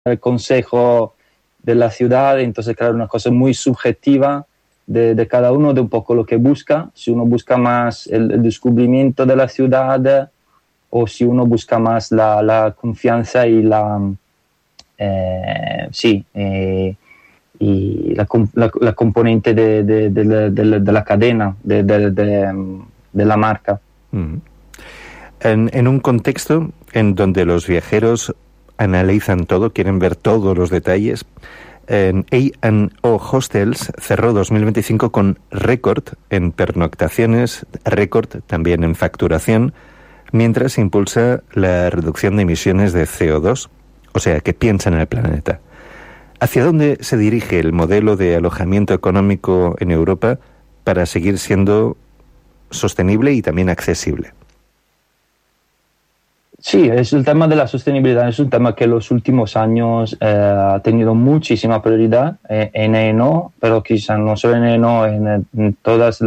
el consejo de la ciudad, entonces claro, una cosa muy subjetiva de cada uno, de un poco lo que busca, si uno busca más el descubrimiento de la ciudad o si uno busca más la confianza y y la componente de la cadena, de la marca. En un contexto en donde los viajeros analizan todo, quieren ver todos los detalles, A&O Hostels cerró 2025 con récord en pernoctaciones, récord también en facturación, mientras impulsa la reducción de emisiones de CO2, o sea, que piensa en el planeta. ¿Hacia dónde se dirige el modelo de alojamiento económico en Europa para seguir siendo sostenible y también accesible? Sí, es el tema de la sostenibilidad, es un tema que en los últimos años ha tenido muchísima prioridad en A&O, pero quizás no solo en A&O, en todos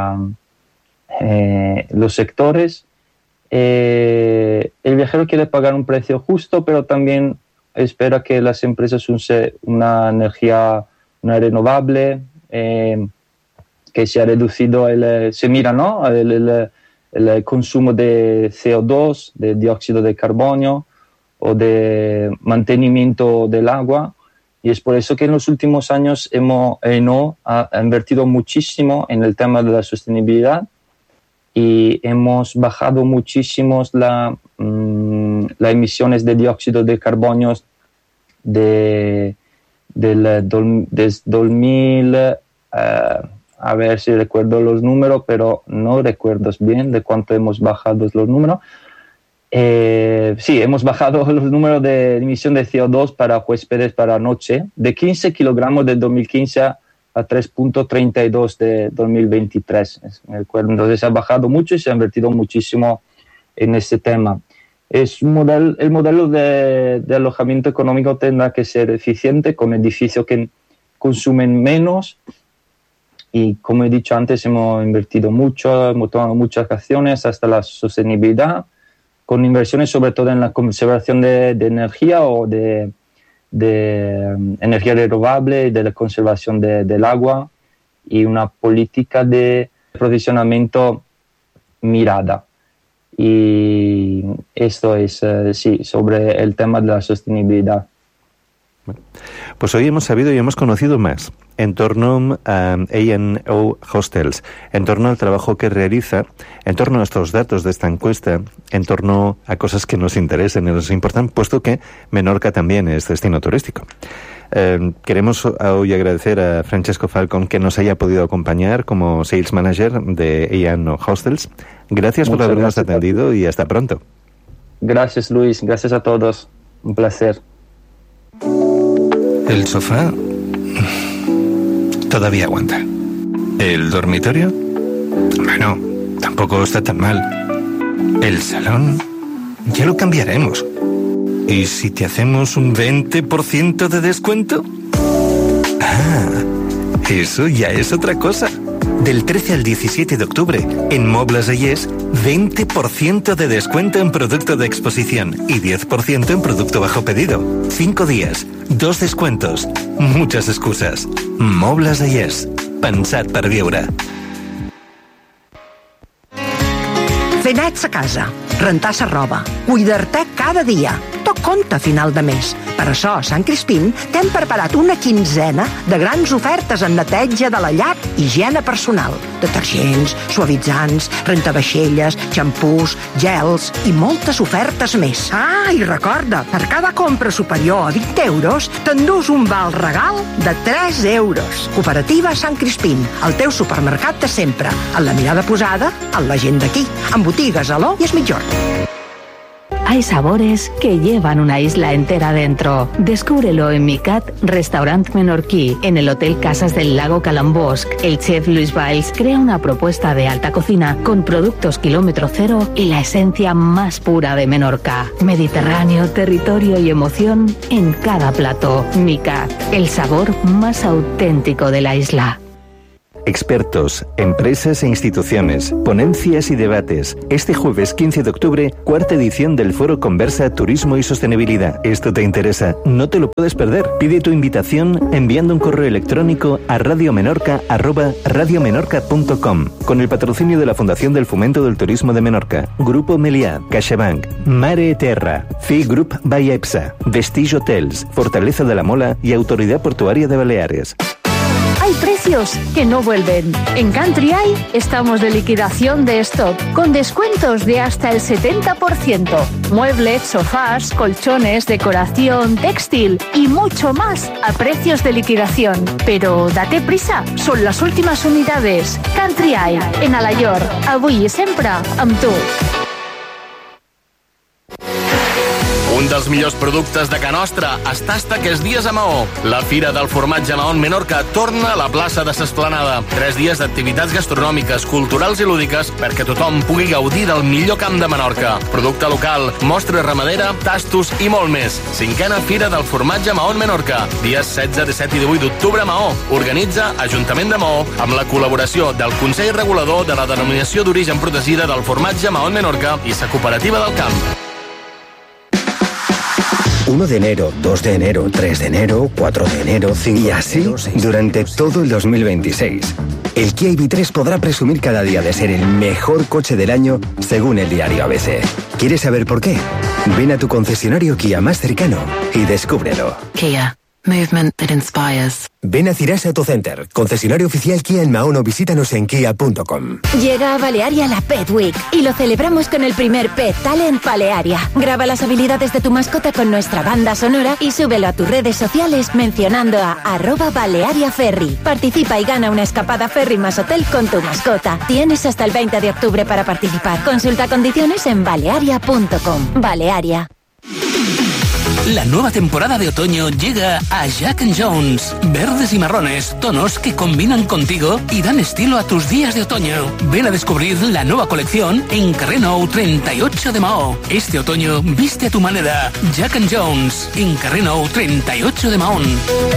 los sectores. El viajero quiere pagar un precio justo, pero también espera que las empresas usen una energía renovable, que se ha reducido se mira, ¿no?, el consumo de CO2, de dióxido de carbono o de mantenimiento del agua, y es por eso que en los últimos años A&O ha invertido muchísimo en el tema de la sostenibilidad y hemos bajado muchísimo las emisiones de dióxido de carbono desde 2000, a ver si recuerdo los números, pero no recuerdo bien de cuánto hemos bajado los números. Sí, hemos bajado los números de emisión de CO2 para huéspedes para noche de 15 kilogramos de 2015 a 3.32 de 2023. Entonces se ha bajado mucho y se ha invertido muchísimo en este tema. Es el modelo de alojamiento económico tendrá que ser eficiente, con edificios que consumen menos. Y como he dicho antes, hemos invertido mucho, hemos tomado muchas acciones hasta la sostenibilidad, con inversiones sobre todo en la conservación de energía o de energía renovable y de la conservación del agua, y una política de aprovisionamiento mirada. Y esto es, sí, sobre el tema de la sostenibilidad. Bueno, pues hoy hemos sabido y hemos conocido más en torno a A&O Hostels, en torno al trabajo que realiza, en torno a estos datos de esta encuesta, en torno a cosas que nos interesan y nos importan, puesto que Menorca también es destino turístico. Queremos hoy agradecer a Francesco Falcon que nos haya podido acompañar como Sales Manager de A&O Hostels. Gracias por habernos atendido y hasta pronto. Gracias, Luis. Gracias a todos. Un placer. El sofá todavía aguanta. ¿El dormitorio? Bueno, tampoco está tan mal. ¿El salón? Ya lo cambiaremos. ¿Y si te hacemos un 20% de descuento? Ah, eso ya es otra cosa. Del 13 al 17 de octubre, en Mobles Ayés, 20% de descuento en producto de exposición y 10% en producto bajo pedido. 5 días, 2 descuentos, muchas excusas. Mobles Ayés, pensat per viure. Fer nets a casa, rentar sa roba, cuidar-te cada dia. Tot compta a final de mes. Per això, a Sant Crispín t'hem preparat una quinzena de grans ofertes en neteja de la llar i higiene personal. Detergents, suavitzants, rentavaixelles, xampús, gels i moltes ofertes més. Ah, i recorda, per cada compra superior a 20 euros t'endús un val regal de 3 euros. Cooperativa Sant Crispín, el teu supermercat de sempre, amb la mirada posada en la gent d'aquí, amb botigues a l'O i es Mitjorn. Hay sabores que llevan una isla entera dentro. Descúbrelo en Micat Restaurant Menorquí, en el Hotel Casas del Lago Calambosc. El chef Luis Valls crea una propuesta de alta cocina con productos kilómetro cero y la esencia más pura de Menorca. Mediterráneo, territorio y emoción en cada plato. Micat, el sabor más auténtico de la isla. expertos, empresas e instituciones, ponencias y debates. Este jueves 15 de octubre, cuarta edición del Foro Conversa Turismo y Sostenibilidad. ¿Esto te interesa? No te lo puedes perder. Pide tu invitación enviando un correo electrónico a radiomenorca@radiomenorca.com con el patrocinio de la Fundación del Fomento del Turismo de Menorca, Grupo Meliá, CaixaBank, Mare Terra, FI Group by EPSA, Vestige Hotels, Fortaleza de la Mola y Autoridad Portuaria de Baleares. Hay precios que no vuelven. En Country Eye estamos de liquidación de stock, con descuentos de hasta el 70%. Muebles, sofás, colchones, decoración, textil y mucho más a precios de liquidación. Pero date prisa, son las últimas unidades. Country Eye, en Alaior. Avui i sempre amb tu. Un dels millors productes de Ca Nostra està aquests dies a Maó. La Fira del Formatge Mahón Menorca torna a la plaça de s'Esplanada. 3 dies d'activitats gastronòmiques, culturals i lúdiques perquè tothom pugui gaudir del millor camp de Menorca. Producte local, mostra ramadera, tastos i molt més. 5a Fira del Formatge Mahón Menorca. Dies 16, 17 i 18 d'octubre a Maó. Organitza Ajuntament de Maó amb la col·laboració del Consell Regulador de la Denominació d'Origen Protegida del Formatge Mahón Menorca i sa Cooperativa del Camp. 1 de enero, 2 de enero, 3 de enero, 4 de enero, 5 y así durante todo el 2026. El Kia EV3 podrá presumir cada día de ser el mejor coche del año según el diario ABC. ¿Quieres saber por qué? Ven a tu concesionario Kia más cercano y descúbrelo. Kia. Movement that inspires. Ven a Cirasa Autocenter, concesionario oficial Kia en Mahón o visítanos en kia.com. Llega a Balearia la Pet Week y lo celebramos con el primer Pet Talent Balearia. Graba las habilidades de tu mascota con nuestra banda sonora y súbelo a tus redes sociales mencionando a @BaleariaFerry. Participa y gana una escapada ferry más hotel con tu mascota. Tienes hasta el 20 de octubre para participar. Consulta condiciones en balearia.com. Balearia. La nueva temporada de otoño llega a Jack & Jones. Verdes y marrones, tonos que combinan contigo y dan estilo a tus días de otoño. Ven a descubrir la nueva colección en Carrer Nou 38 de Maó. Este otoño viste a tu manera. Jack & Jones, en Carrer Nou 38 de Mahón.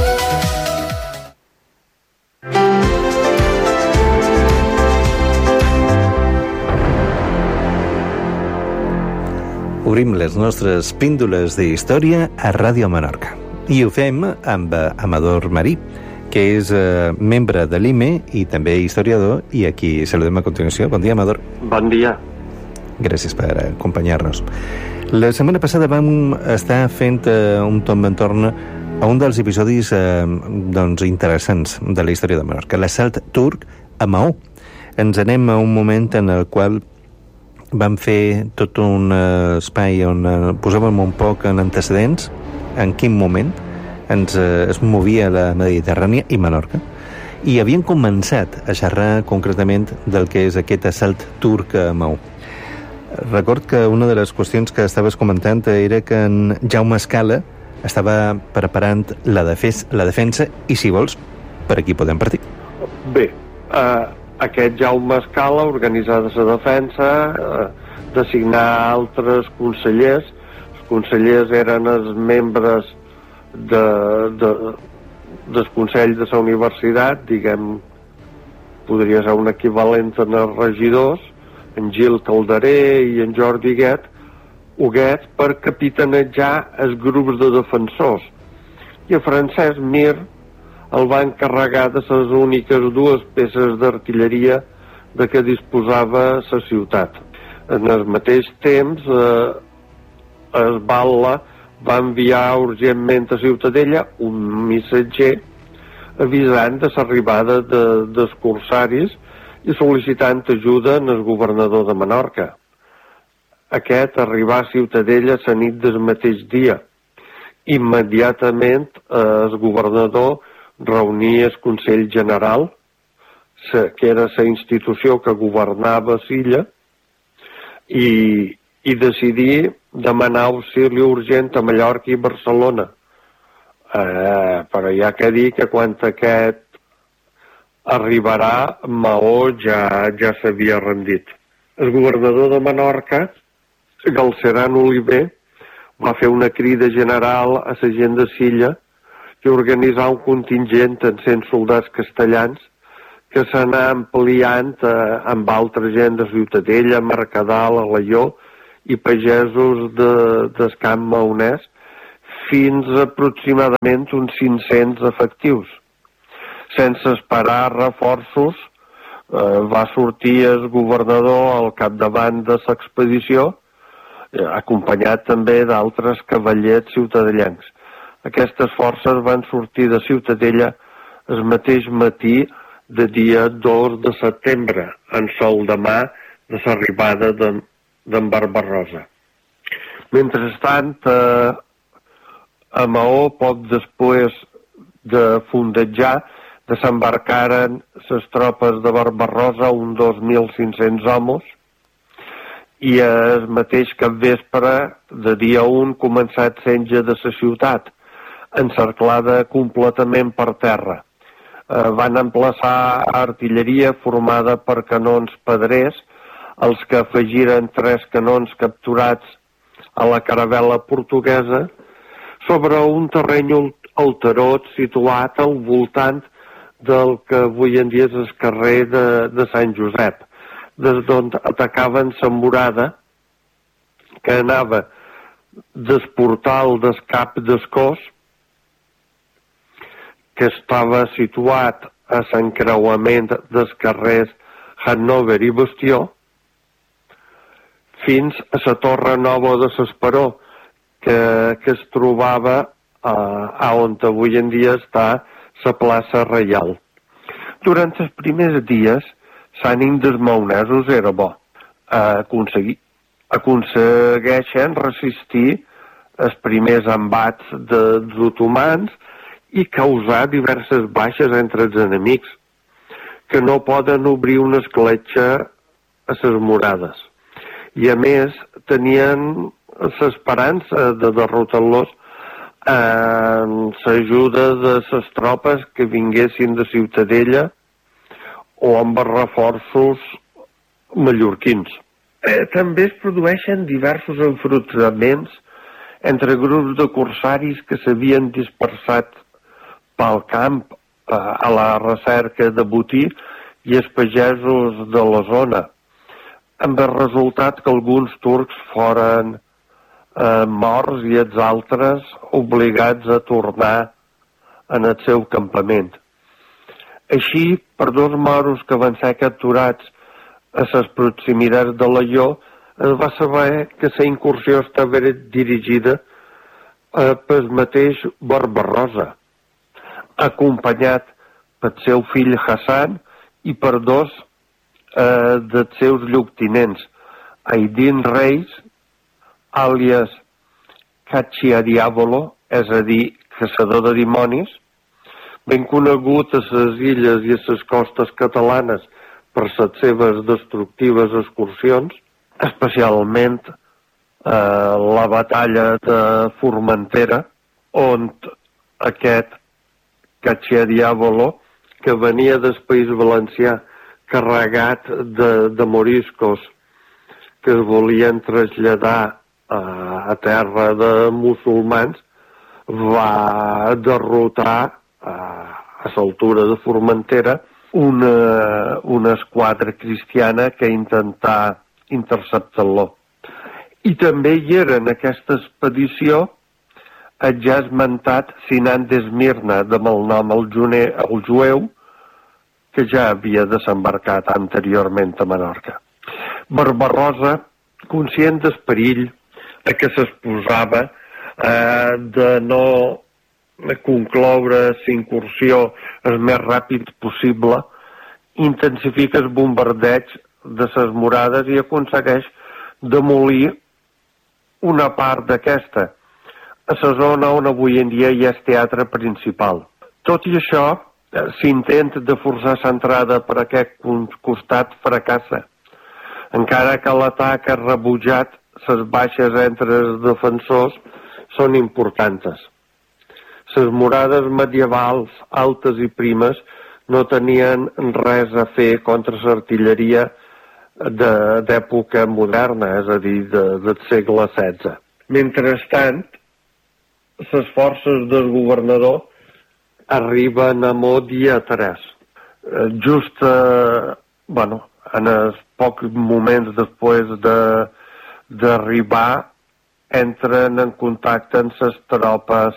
Obrim les nostres píndoles d'història a Ràdio Menorca. I ho fem amb Amador Marí, que és membre de l'IME i també historiador, i aquí saludem a continuació. Bon dia, Amador. Bon dia. Gràcies per acompanyar-nos. La setmana passada vam estar fent un tomb entorn a un dels episodis interessants de la història de Menorca, l'assalt turc a Maó. Ens anem a un moment en el qual vam fer tot un espai on posàvem un poc en antecedents, en quin moment es movia la Mediterrània i Menorca, i havien començat a xerrar concretament del que és aquest assalt turc a Maó. Record que una de les qüestions que estaves comentant era que en Jaume Escala estava preparant la defensa, i si vols, per aquí podem partir. Bé, aquest Jaume Escala organitzar la defensa, designar altres consellers. Els consellers eren els membres del Consell de la Universitat, diguem, podria ser un equivalent en els regidors, en Gil Calderé i en Jordi Huguet, per capitanejar els grups de defensors. I a Francesc Mir el va encarregar de les úniques 2 peces d'artilleria de què disposava la ciutat. En el mateix temps, el Batlle va enviar urgentment a Ciutadella un missatger avisant de l'arribada dels corsaris i sol·licitant ajuda en el governador de Menorca. Aquest arribà a Ciutadella la nit del mateix dia. Immediatament el governador reunia el Consell General, que era la institució que governava l'illa, i decidir demanar auxili urgent a Mallorca i Barcelona. Però hi ha que dir que quan aquest arribarà, Maó ja s'havia rendit. El governador de Menorca, Galceran Oliver, va fer una crida general a la gent de l'illa i organitzar un contingent en 100 soldats castellans que s'anà ampliant amb altra gent de Ciutadella, Mercadal, Alaior i pagesos del Camp Maonès, fins a aproximadament uns 500 efectius. Sense esperar reforços, va sortir el governador al capdavant de l'expedició, acompanyat també d'altres cavallets ciutadellencs. Aquestes forces van sortir de Ciutadella el mateix matí de dia 2 de setembre, en sol de mà de l'arribada d'en Barbarossa. Mentrestant, a Maó, poc després de fondejar, desembarcaren les tropes de Barbarossa, uns 2.500 homes, i el mateix capvespre de dia 1 començà el setge de la ciutat, encerclada completament per terra. Van emplaçar artilleria formada per canons pedrers, els que afegiren 3 canons capturats a la caravela portuguesa, sobre un terreny alterot situat al voltant del que avui en dia és el carrer de Sant Josep, des d'on atacaven la murada que anava del portal del Cap d'Escós, que estava situat a l'encreuament dels carrers Hannover i Bastió, fins a la Torre Nova de l'Esperó, que es trobava a on avui en dia està la plaça Reial. Durant els primers dies, l'ànim dels maonesos era bo. Aconsegueixen resistir els primers embats dels otomans i causar diverses baixes entre els enemics, que no poden obrir una escletxa a les murades. I a més, tenien l'esperança de derrotar-los amb l'ajuda de les tropes que vinguessin de Ciutadella o amb els reforços mallorquins. També es produeixen diversos enfrontaments entre grups de corsaris que s'havien dispersat pel camp a la recerca de botí i els pagesos de la zona, amb el resultat que alguns turcs foren morts i els altres obligats a tornar en el seu campament. Així, per 2 moros que van ser capturats a les proximitats de l'Aió, es va saber que la incursió estava dirigida pel mateix Barbarossa, acompanyat pel seu fill Hassan i per 2 dels seus lloctinents, Aidin Reis, àlies Cacciadiavolo, és a dir, caçador de dimonis, ben conegut a les illes i a les costes catalanes per les seves destructives excursions, especialment la batalla de Formentera, on aquest Cacciadiavolo, que venia del País Valencià carregat de moriscos que es volien traslladar a terra de musulmans, va derrotar a l'altura de Formentera una esquadra cristiana que intentà interceptar-lo. I també hi era en aquesta expedició el ja esmentat Sinan d'Esmirna, de malnom el jueu, que ja havia desembarcat anteriorment a Menorca. Barbarossa, conscient del perill a què s'exposava de no concloure la incursió el més ràpid possible, intensifica el bombardeig de les murades i aconsegueix demolir una part d'aquesta, a la zona on avui en dia hi ha el teatre principal. Tot i això, l'intent de forçar l'entrada per aquest costat fracassa. Encara que l'atac és rebutjat, les baixes entre els defensors són importants. Les murades medievals, altes i primes, no tenien res a fer contra l'artilleria d'època moderna, és a dir, del segle XVI. Mentrestant, les forces del governador arriben a Maó dia 3. just en els pocs moments després d'arribar entren en contacte amb les tropes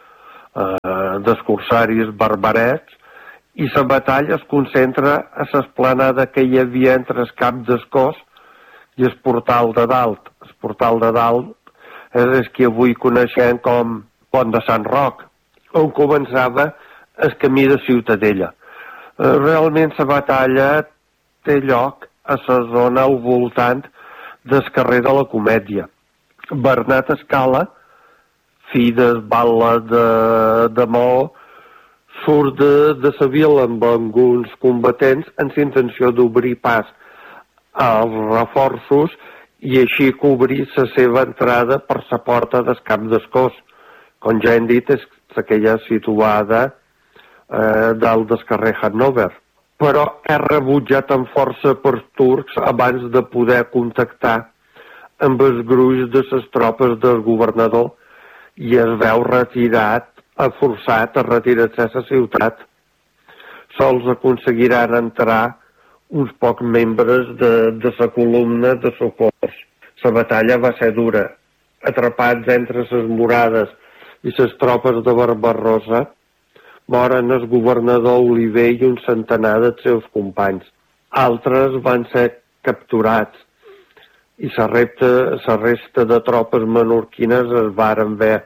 dels corsaris barbarets i la batalla es concentra a l'esplanada que hi havia entre el cap del cos i el portal de dalt. El portal de dalt és el que avui coneixem com Pont de Sant Roc, on començava el camí de Ciutadella. Realment la batalla té lloc a la zona al voltant del carrer de la Comèdia. Bernat Escala, fill del batlle de Maó, surt de la vila amb alguns combatents amb la intenció d'obrir pas als reforços i així cobrir la seva entrada per la porta del cap del cos. Com ja hem dit, és aquella situada dalt del carrer Hannover. Però és rebutjat amb força per turcs abans de poder contactar amb els gruix de les tropes del governador i es veu forçat a retirar-se a la ciutat. Sols aconseguiran entrar uns pocs membres de la columna de socors. La batalla va ser dura. Atrapats entre les murades i les tropes de Barbarossa, moren el governador Oliver i un centenar dels seus companys. Altres van ser capturats i la resta de tropes menorquines es varen ver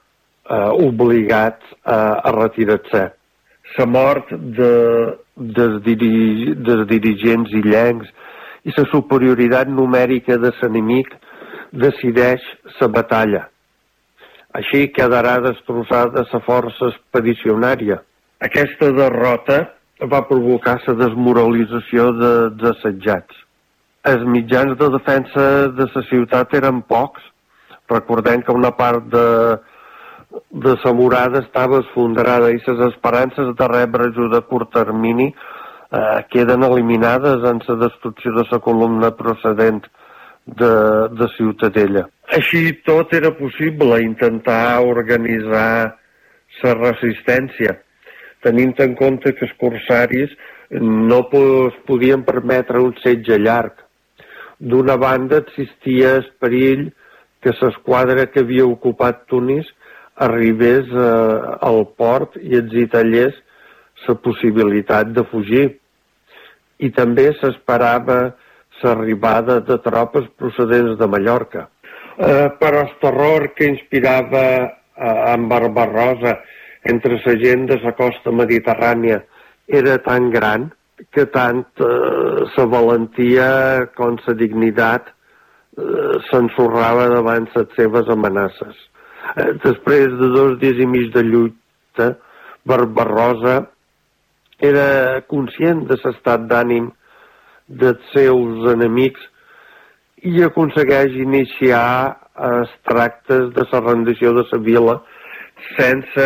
obligats a retirar-se. La mort dels dirigents illencs i la superioritat numèrica de l'enemic decideix la batalla. Així quedarà destrossada la força expedicionària. Aquesta derrota va provocar la desmoralització dels assetjats. Els mitjans de defensa de la ciutat eren pocs. Recordem que una part de la murada estava esfondrada i les esperances de rebre ajuda a curt termini queden eliminades en la destrucció de la columna procedent de Ciutadella. Així tot era possible intentar organitzar la resistència, tenint en compte que els corsaris no es podien permetre un setge llarg. D'una banda existia el perill que l'esquadra que havia ocupat Tunis arribés al port i encitallés la possibilitat de fugir. I també s'esperava l'arribada de tropes procedents de Mallorca. Però el terror que inspirava en Barbarossa entre la gent de la costa mediterrània era tan gran que tant la valentia com la dignitat s'ensorrava davant les seves amenaces. Després de 2 dies i mig de lluita, Barbarossa era conscient de l'estat d'ànim dels seus enemics i aconsegueix iniciar els tractes de la rendició de la vila sense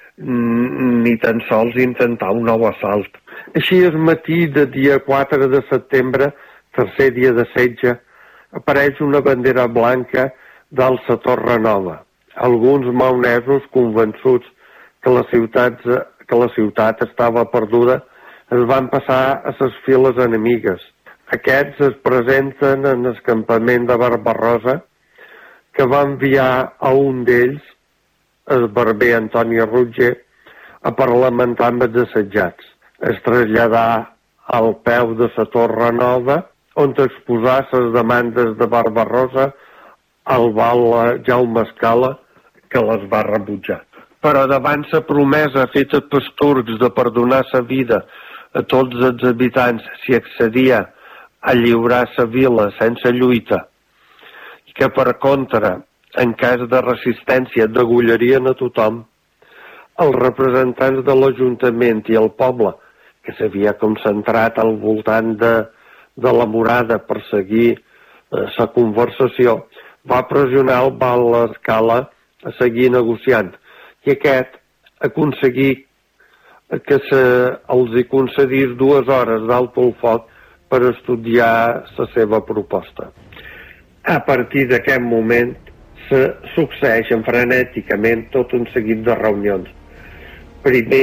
ni tan sols intentar un nou assalt. Així, el matí de dia 4 de setembre, tercer dia de setge, apareix una bandera blanca dalt la Torre Nova. Alguns maonesos, convençuts que la ciutat estava perduda, es van passar a les files enemigues. Aquests es presenten en el campament de Barbarossa, que va enviar a un d'ells, el barber Antoni Rutger, a parlamentar amb els assetjats. Es traslladà al peu de la Torre Nova, on exposà les demandes de Barbarossa al batlle Jaume Escala, que les va rebutjar. Però davant la promesa feta pels turcs de perdonar la vida a tots els habitants si accedia a lliurar la vila sense lluita, i que per contra, en cas de resistència, degollarien a tothom, els representants de l'Ajuntament i el poble, que s'havia concentrat al voltant de la murada per seguir la conversació, va pressionar el batlle Escala a seguir negociant, i aquest aconseguí que els hi concedís 2 hores d'alt al foc per estudiar la seva proposta. A partir d'aquest moment succeeixen frenèticament tot un seguit de reunions. Primer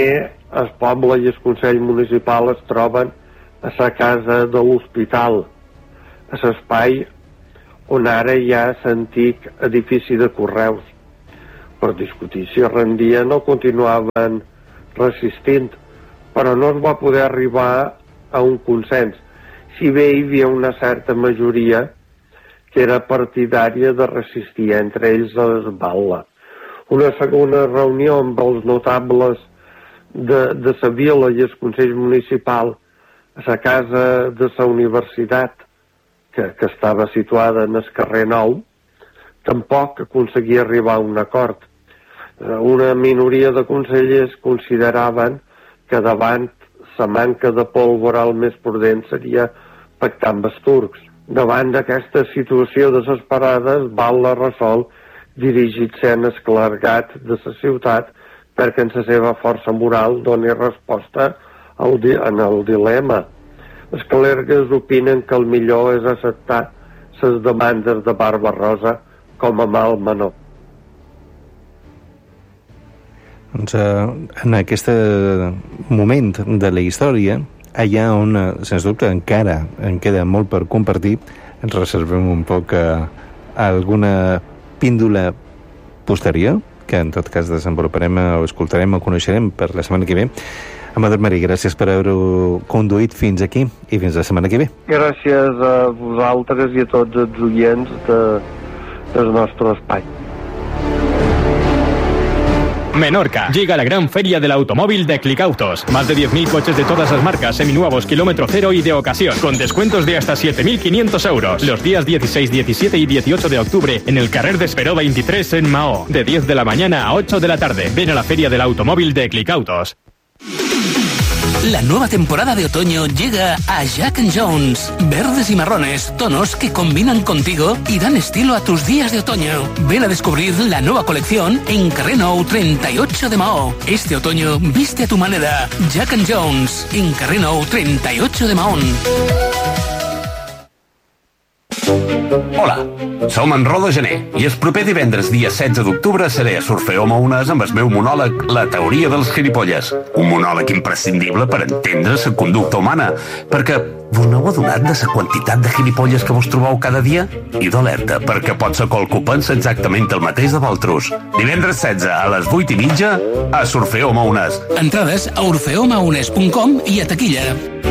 el poble i el Consell Municipal es troben a la casa de l'hospital, a l'espai on ara hi ha l'antic edifici de correus. Per discutir si rendien o continuaven resistint, però no es va poder arribar a un consens, si bé hi havia una certa majoria que era partidària de resistir, entre ells el Batlle. Una segona reunió amb els notables de la vila i el Consell Municipal a la casa de la universitat, que estava situada en el carrer Nou, tampoc aconseguia arribar a un acord. Una minoria de consellers consideraven que davant la manca de pólvora el més prudent seria pactar amb els turcs. Davant d'aquesta situació desesperada, el Batlle resol dirigir-se en el clergat de la ciutat perquè en la seva força moral doni resposta en el dilema. Els clergues opinen que el millor és acceptar les demandes de Barbarossa com a mal menor. Doncs en aquest moment de la història, allà on, sens dubte, encara en queda molt per compartir, ens reservem un poc alguna píndola posterior, que en tot cas desenvoluparem o escoltarem o coneixerem per la setmana que ve. Amador Marí, gràcies per haver-ho conduït fins aquí i fins la setmana que ve. Gràcies a vosaltres i a tots els oients del nostre espai. Menorca. Llega la gran feria del automóvil de Clicautos. Más de 10.000 coches de todas las marcas, seminuevos, kilómetro cero y de ocasión, con descuentos de hasta 7.500 euros. Los días 16, 17 y 18 de octubre en el Carrer d'Esperó 23 en Maó. De 10 de la mañana a 8 de la tarde. Ven a la feria del automóvil de Clicautos. La nueva temporada de otoño llega a Jack & Jones. Verdes y marrones, tonos que combinan contigo y dan estilo a tus días de otoño. Ven a descubrir la nueva colección en Carrer Nou 38 de Maó. Este otoño viste a tu manera. Jack & Jones, en Carrer Nou 38 de Maó. Hola, som en Rodo Gené i el proper divendres dia 16 d'octubre seré a Surfeó Maunes amb el meu monòleg La teoria dels gilipolles. Un monòleg imprescindible per entendre la conducta humana, perquè vos n'heu adonat de la quantitat de gilipolles que vos trobeu cada dia? I d'alerta, perquè pot ser qualcú pensa exactament el mateix de vosaltres. Divendres 16 a les 8:30 a Surfeó Maunes. Entrades a orfeomaunes.com y a taquilla.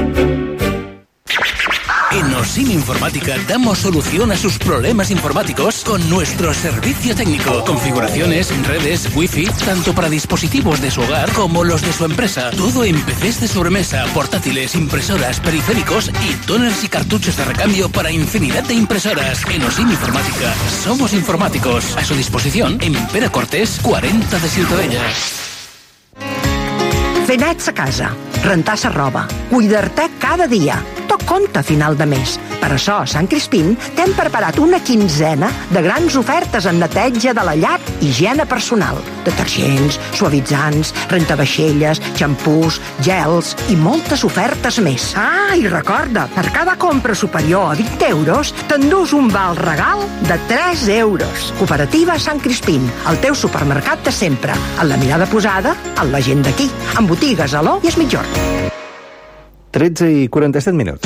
En Osim Informática damos solución a sus problemas informáticos con nuestro servicio técnico. Configuraciones, redes, wifi, tanto para dispositivos de su hogar como los de su empresa. Todo en PCs de sobremesa, portátiles, impresoras, periféricos y tóners y cartuchos de recambio para infinidad de impresoras. En Osim Informática somos informáticos. A su disposición en Pere Cortés 40 de Ciutadella. Fer nets a casa, rentar la roba, cuidar-te cada dia. Tot compte a final de mes. Per això, a Sant Crispín t'hem preparat una quinzena de grans ofertes en neteja de la llar i higiene personal. Detergents, suavitzants, rentavaixelles, xampús, gels i moltes ofertes més. Ah, i recorda, per cada compra superior a 20 euros t'endús un val regal de 3 euros. Cooperativa Sant Crispín, el teu supermercat de sempre, amb la mirada posada en la gent d'aquí, amb botigues a l'O i es mitjorn. 13 i 47 minuts.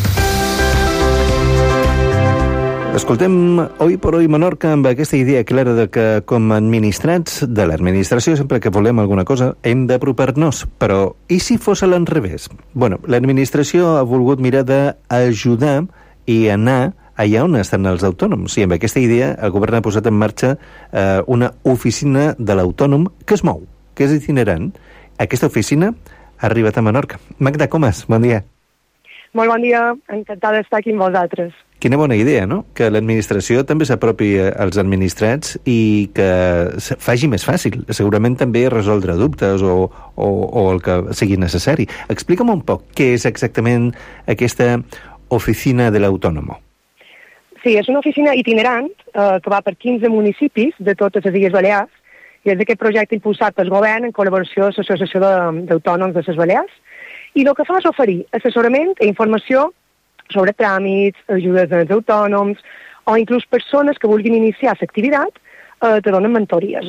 Escoltem Hoy por Hoy Menorca amb aquesta idea clara de que com a administrats de l'administració sempre que volem alguna cosa hem d'apropar-nos, però i si fos a l'enrevés? Bueno, l'administració ha volgut mirar d'ajudar i anar allà on estan els autònoms, i amb aquesta idea el govern ha posat en marxa una oficina de l'autònom que es mou, que és itinerant. Aquesta oficina ha arribat a Menorca. Magda Comas, bon dia. Molt bon dia, encantada d'estar aquí amb vosaltres. Quina bona idea, no? Que l'administració també s'apropi als administrats i que faci més fàcil, segurament també resoldre dubtes o el que sigui necessari. Explica'm un poc què és exactament aquesta oficina de l'autònomo. Sí, és una oficina itinerant que va per 15 municipis de totes les Illes Balears, i és aquest projecte impulsat pel govern en col·laboració amb l'Associació d'Autònoms de les Balears, i el que fa és oferir assessorament i informació sobre tràmits, ajudes als autònoms, o inclús persones que vulguin iniciar l'activitat te donen mentories, no?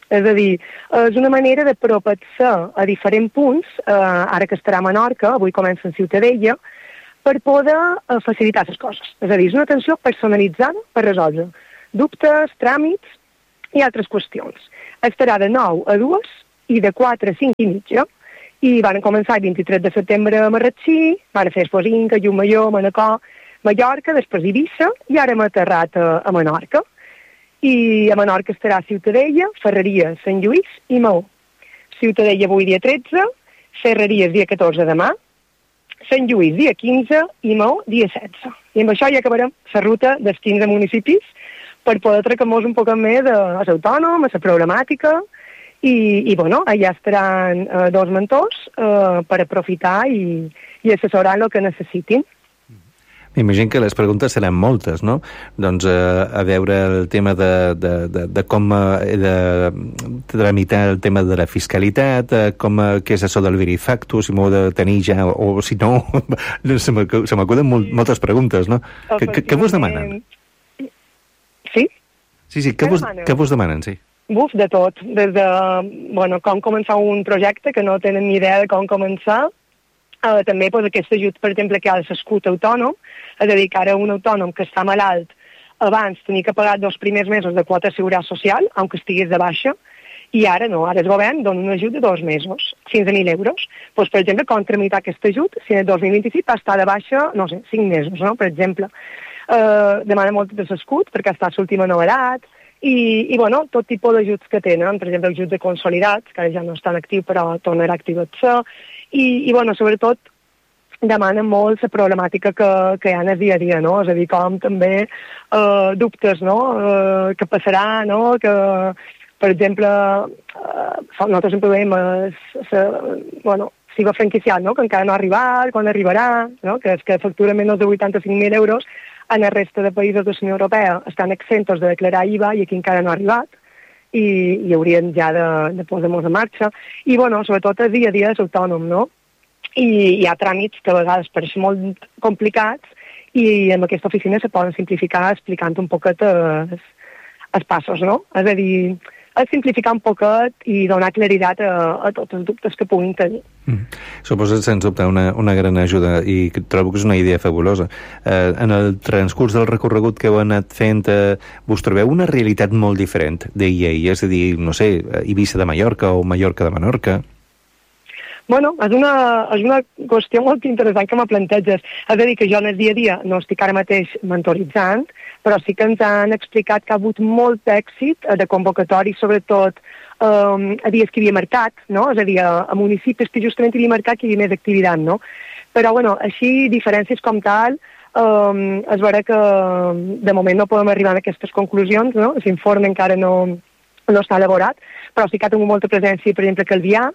És a dir, és una manera de propar-se a diferents punts, ara que estarà a Menorca, avui comença en Ciutadella, per poder facilitar les coses. És a dir, és una atenció personalitzada per resoldre dubtes, tràmits i altres qüestions. Estarà de 9 a 2 i de 4 a 5 i mitja, i van començar el 23 de setembre a Marratxí, van fer Esposinca, Llumallor, Manacor, Mallorca, després Eivissa, i ara hem aterrat a Menorca. I a Menorca estarà Ciutadella, Ferreries, Sant Lluís i Maó. Ciutadella avui dia 13, Ferreries dia 14 demà, Sant Lluís dia 15 i Maó dia 16. I amb això ja acabarem la ruta dels 15 municipis per poder trecar-nos un poc més a l'autònom, a la problemàtica, i bueno, allà estaran dos mentors per aprofitar i assessorar el que necessitin. M'imagino que les preguntes seran moltes, no? Doncs a veure el tema de com de tramitar el tema de la fiscalitat, què és això del verifactus, si m'ho he de tenir ja, o si no, se m'acuden moltes preguntes, no? Què vos demanen? Sí? Sí, què vos demanen, sí? Buf, de tot. Des de, com començar un projecte que no tenen ni idea de com començar, també aquest ajut, per exemple, que hi ha l'escut autònom, és a dir, que ara un autònom que està malalt abans tenia que pagar 2 primers mesos de quota de seguretat social, aunque estigués de baixa, i ara no, ara el govern dona un ajut de 2 mesos, fins a 1.000 euros. Doncs, per exemple, com tramitar aquest ajut si en el 2025 va estar de baixa, no sé, 5 mesos, no?, per exemple. Demana molt de l'escut, perquè està l'última novedat, i bueno, tot tipus d'ajuts que tenen, per exemple, ajuts de consolidats, que ara ja no estan actius, però tornarà a activar-se, i bueno, sobretot, demanen molt la problemàtica que hi ha en el dia a dia, no? És a dir, com també dubtes, no? Què passarà, no? Que, per exemple, nosaltres sempre veiem si va franquiciat, no? Que encara no ha arribat, quan arribarà, no? Que és que factura menys de 85.000 euros, en la resta de països de la Unió Europea estan exentos de declarar IVA i aquí encara no ha arribat, i haurien ja de posar-nos en marxa. I, bueno, sobretot el dia a dia és autònom, no? I hi ha tràmits que a vegades pareixen molt complicats i en aquesta oficina se poden simplificar explicant un poquet els passos, no? És a dir, simplificar un poquet i donar claritat a tots els dubtes que puguin tenir. Suposo, sens dubte, una gran ajuda i trobo que és una idea fabulosa. En el transcurs del recorregut que heu anat fent, vos trobeu una realitat molt diferent d'IA, és a dir, no sé, Eivissa de Mallorca o Mallorca de Menorca? Bueno, és una qüestió molt interessant que me planteges. És a dir, que jo en el dia a dia no estic ara mateix mentoritzant, però sí que ens han explicat que ha hagut molt èxit de convocatori, sobretot a dies que hi havia mercat, no? És a dir, a municipis que justament hi havia mercat que hi havia més activitat, no? Però, bueno, així, diferències com tal, és vera que de moment no podem arribar a aquestes conclusions, no? L'informe encara no està elaborat, però sí que ha tingut molta presència, per exemple, Calvià,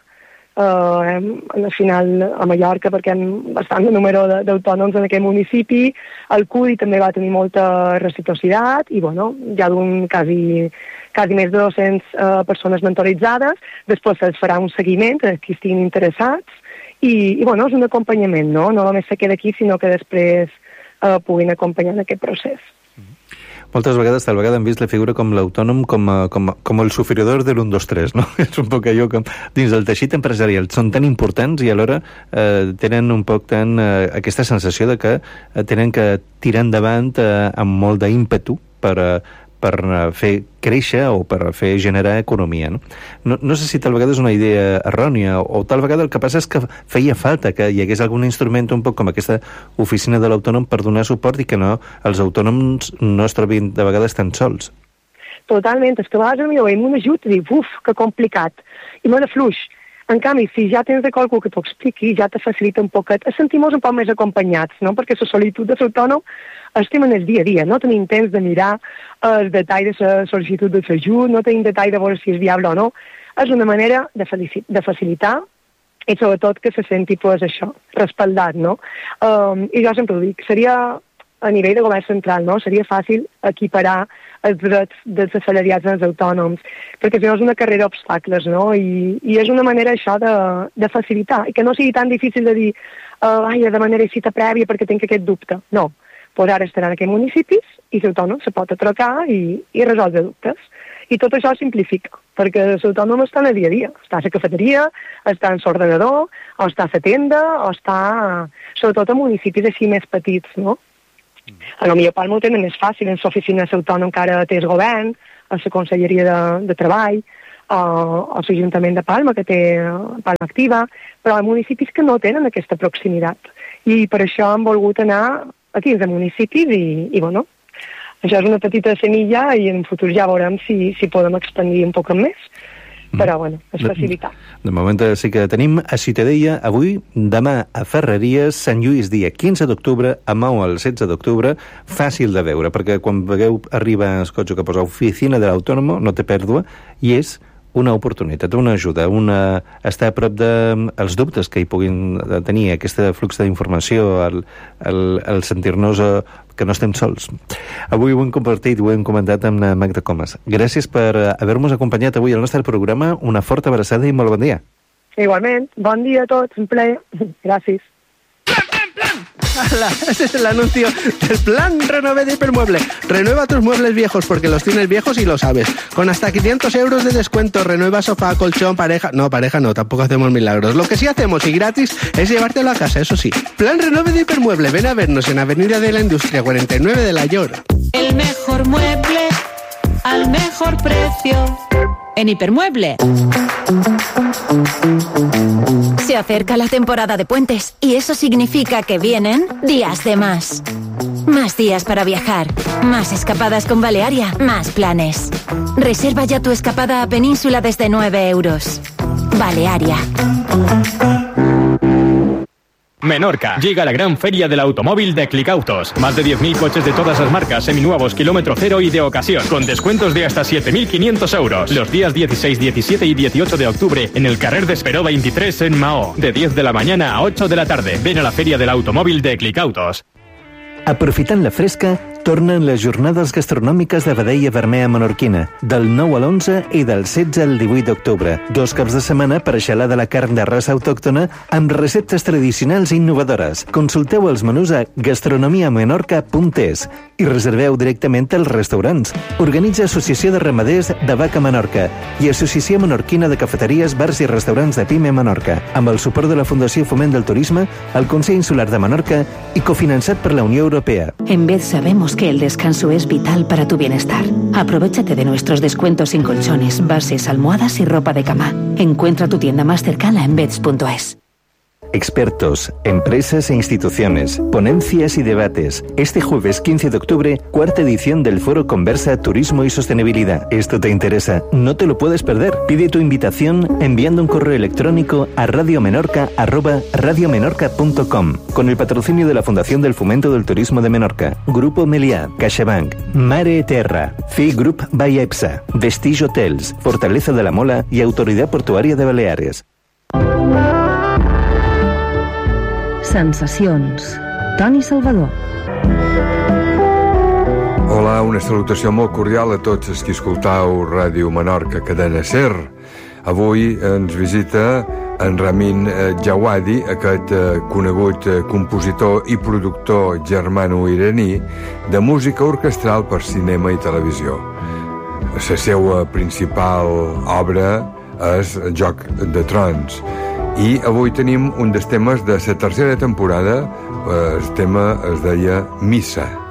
al final a Mallorca, perquè hi ha bastant de número d'autònoms en aquell municipi. El CUDI també va tenir molta reciprocitat i, bueno, hi ha quasi més de 200 persones mentoritzades. Després se'ls farà un seguiment a qui estiguin interessats i bueno, és un acompanyament, no? No només se queda aquí, sinó que després puguin acompanyar en aquest procés. Moltes vegades, tal vegada, hem vist la figura com l'autònom com el sofridor de l'1-2-3, no? És un poc allò com dins del teixit empresarial. Són tan importants i alhora tenen un poc aquesta sensació de que tenen que tirar endavant amb molt d'ímpetu per fer créixer o per fer generar economia, no? No sé si tal vegada és una idea errònia o tal vegada el que passa és que feia falta que hi hagués algun instrument un poc com aquesta oficina de l'autònom per donar suport i que els autònoms no es trobin de vegades tan sols. Totalment, és que a vegades veiem un ajut i dic, que complicat, i no de fluix. En canvi, si ja tens de qualcú que t'ho expliqui, ja te facilita un poquet a sentir-nos un poc més acompanyats, no? Perquè la solitud de l'autònom estem en el dia a dia, no tenim temps de mirar el detall de la sol·licitud de l'ajut, no tenim detall de veure si és viable o no. És una manera de facilitar i sobretot que se senti això, respaldat, no? I jo sempre ho dic, seria a nivell de govern central, no? Seria fàcil equiparar els drets dels assalariats als autònoms, perquè si no és una carrera d'obstacles, no? I és una manera això de facilitar, i que no sigui tan difícil de dir he de manera cita prèvia perquè tinc aquest dubte. No, pues ara estaran en aquests municipis i l'autònom se pot atracar i resoldre dubtes. I tot això simplifica, perquè l'autònom està en el dia a dia. Està a la cafeteria, està en l'ordenador, o està a la tenda, o està, sobretot a municipis així més petits, no? A lo millor Palma ho tenen més fàcil, en l'oficina d'autònom encara té el govern, a la Conselleria de Treball, o l'Ajuntament de Palma, que té Palma Activa, però hi ha municipis que no tenen aquesta proximitat. I per això han volgut anar a 15 municipis i bueno, això és una petita semilla i en futur ja veurem si podem expandir un poc més. Però, bueno, és facilitar. De moment sí que tenim a Ciutadella avui, demà a Ferreries, Sant Lluís dia 15 d'octubre, a Maó el 16 d'octubre, fàcil de veure, perquè quan veieu arriba el cotxe que posa oficina de l'Autònomo, no té pèrdua, i és una oportunitat, una ajuda, estar a prop dels dubtes que hi puguin tenir, aquest flux d'informació, el sentir-nos que no estem sols. Avui ho hem compartit, ho hem comentat amb la Magda Comas. Gràcies per haver-nos acompanyat avui al nostre programa. Una forta abraçada i molt bon dia. Igualment. Bon dia a tots. Un plaer. Gràcies. Ese es el anuncio del plan Renove de Hipermueble. Renueva tus muebles viejos porque los tienes viejos y lo sabes. Con hasta 500 euros de descuento, renueva sofá, colchón, pareja... No, pareja no, tampoco hacemos milagros. Lo que sí hacemos y gratis es llevártelo a casa, eso sí. Plan Renove de Hipermueble. Ven a vernos en Avenida de la Industria 49 de La Llora. El mejor mueble al mejor precio en Hipermueble. Se acerca la temporada de puentes y eso significa que vienen días de más. Más días para viajar, más escapadas con Balearia, más planes. Reserva ya tu escapada a Península desde 9 euros. Balearia. Menorca. Llega la gran feria del automóvil de Clicautos. Más de 10.000 coches de todas las marcas, seminuevos, kilómetro cero y de ocasión, con descuentos de hasta 7.500 euros. Los días 16, 17 y 18 de octubre en el carrer d'Esperó 23 en Maó. De 10 de la mañana a 8 de la tarde. Ven a la feria del automóvil de Clicautos. Aprofitant la fresca, tornen les jornades gastronòmiques de Vedella Vermella Menorquina, del 9 a l'11 i del 16 al 18 d'octubre. 2 caps de setmana per xalar de la carn de raça autòctona amb receptes tradicionals i innovadores. Consulteu els menús a gastronomiamenorca.es i reserveu directament als restaurants. Organitza Associació de Ramaders de Vaca Menorca i Associació Menorquina de Cafeteries, Bars i Restaurants de Pime Menorca, amb el suport de la Fundació Foment del Turisme, el Consell Insular de Menorca i cofinançat per la Unió Europea. En vez sabemos que el descanso es vital para tu bienestar. Aprovéchate de nuestros descuentos en colchones, bases, almohadas y ropa de cama. Encuentra tu tienda más cercana en beds.es. Expertos, empresas e instituciones, ponencias y debates. Este jueves 15 de octubre, cuarta edición del Foro Conversa Turismo y Sostenibilidad. ¿Esto te interesa? No te lo puedes perder. Pide tu invitación enviando un correo electrónico a radiomenorca@radiomenorca.com con el patrocinio de la Fundación del Fomento del Turismo de Menorca, Grupo Meliá, CaixaBank, Mare Terra, FI Group by EPSA, Vestige Hotels, Fortaleza de la Mola y Autoridad Portuària de Baleares. Sensacions. Toni Salvador. Hola, una salutació molt cordial a tots els que escoltau Ràdio Menorca Cadena Ser. Avui ens visita en Ramin Djawadi, aquest conegut compositor i productor germano-iraní de música orquestral per cinema i televisió. La seva principal obra és Joc de Trons. I avui tenim un dels temes de la tercera temporada. El tema es deia Missa.